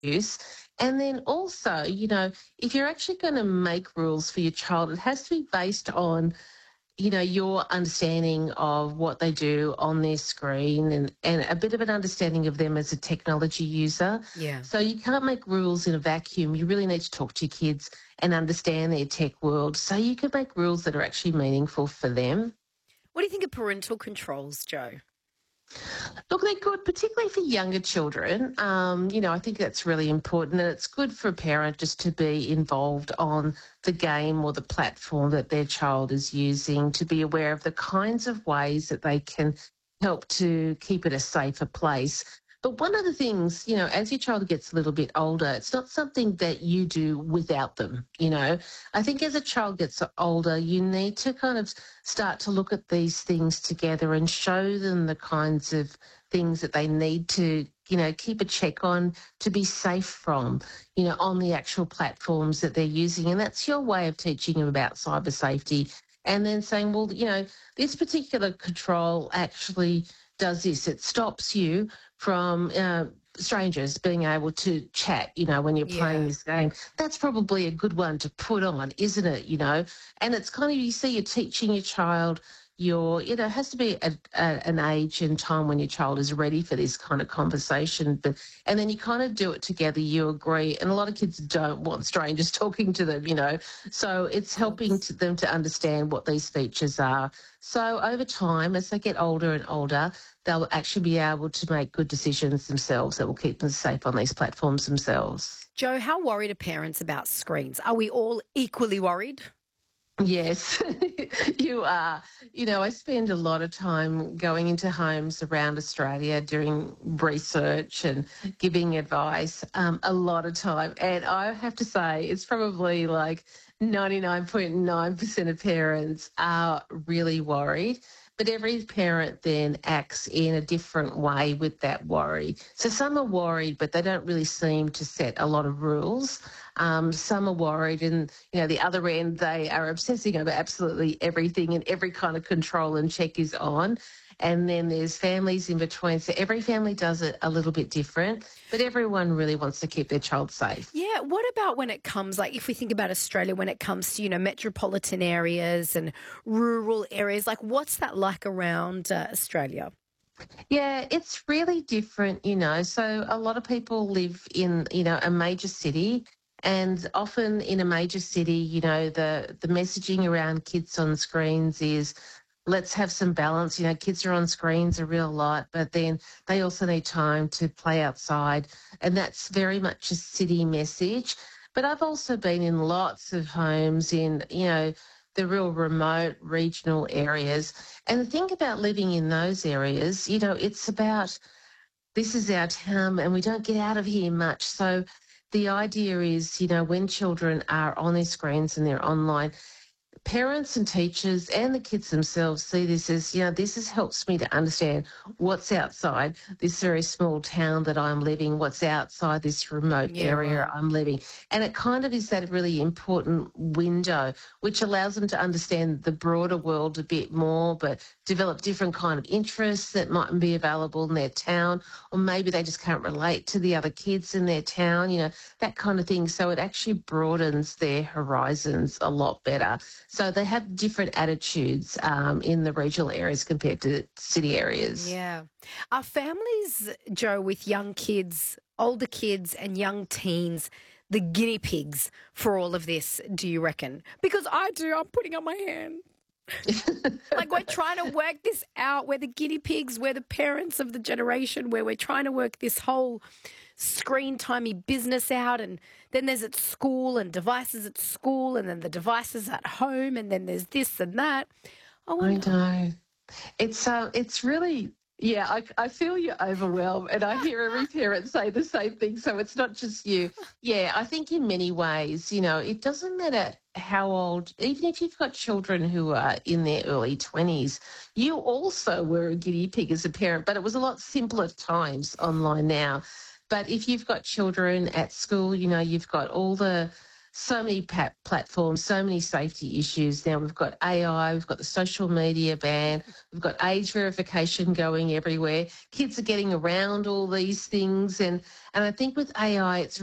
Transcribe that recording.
use. And then also, if you're actually going to make rules for your child, it has to be based on your understanding of what they do on their screen and a bit of an understanding of them as a technology user. Yeah. So you can't make rules in a vacuum. You really need to talk to your kids and understand their tech world so you can make rules that are actually meaningful for them. What do you think of parental controls, Joe? Look, they're good, particularly for younger children. I think that's really important, and it's good for a parent just to be involved on the game or the platform that their child is using, to be aware of the kinds of ways that they can help to keep it a safer place. But one of the things, as your child gets a little bit older, it's not something that you do without them. I think as a child gets older, you need to kind of start to look at these things together and show them the kinds of things that they need to, keep a check on, to be safe from, on the actual platforms that they're using. And that's your way of teaching them about cyber safety. And then saying, well, this particular control actually does this. It stops you from strangers being able to chat, when you're playing Yeah. this game. That's probably a good one to put on, isn't it? And it's kind of, you see, you're teaching your child it has to be an age and time when your child is ready for this kind of conversation. And then you kind of do it together, you agree. And a lot of kids don't want strangers talking to them. So it's helping them to understand what these features are. So over time, as they get older and older, they'll actually be able to make good decisions themselves that will keep them safe on these platforms themselves. Joe, how worried are parents about screens? Are we all equally worried? Yes, you are. I spend a lot of time going into homes around Australia doing research and giving advice, a lot of time. And I have to say, it's probably like 99.9% of parents are really worried. But every parent then acts in a different way with that worry. So some are worried, but they don't really seem to set a lot of rules. Some are worried, and the other end, they are obsessing over absolutely everything, and every kind of control and check is on. And then there's families in between. So every family does it a little bit different, but everyone really wants to keep their child safe. Yeah. What about when it comes, like if we think about Australia, when it comes to, metropolitan areas and rural areas, like what's that like around Australia? Yeah, it's really different. So a lot of people live in, a major city. And often in a major city, the messaging around kids on screens is, let's have some balance. Kids are on screens a real lot, but then they also need time to play outside. And that's very much a city message. But I've also been in lots of homes in, the real remote regional areas. And the thing about living in those areas, it's about, this is our town and we don't get out of here much. So the idea is, when children are on their screens and they're online, parents and teachers and the kids themselves see this as, this helps me to understand what's outside this very small town that I'm living, what's outside this remote Yeah, area right. I'm living. And it kind of is that really important window, which allows them to understand the broader world a bit more, but develop different kind of interests that mightn't be available in their town, or maybe they just can't relate to the other kids in their town, that kind of thing. So it actually broadens their horizons a lot better. So they have different attitudes in the regional areas compared to city areas. Yeah. Are families, Joe, with young kids, older kids and young teens, the guinea pigs for all of this, do you reckon? Because I do. I'm putting up my hand. Like we're trying to work this out. We're the guinea pigs. We're the parents of the generation where we're trying to work this whole screen timey business out. And then there's at school and devices at school and then the devices at home and then there's this and that. I I wonder. know. It's really, yeah, I feel you're overwhelmed, and I hear every parent say the same thing, so it's not just you. Yeah, I think in many ways, it doesn't matter how old, even if you've got children who are in their early 20s, you also were a guinea pig as a parent, but it was a lot simpler times online now. But if you've got children at school, you've got all the so many platforms, so many safety issues. Now we've got AI, we've got the social media ban, we've got age verification going everywhere. Kids are getting around all these things. And I think with AI, it's